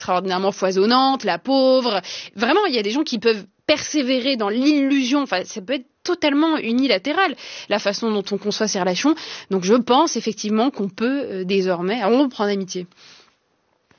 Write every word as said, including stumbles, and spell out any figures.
extraordinairement foisonnante, la pauvre. Vraiment, il y a des gens qui peuvent persévérer dans l'illusion. Enfin, ça peut être totalement unilatéral, la façon dont on conçoit ces relations. Donc je pense effectivement qu'on peut euh, désormais rompre en amitié.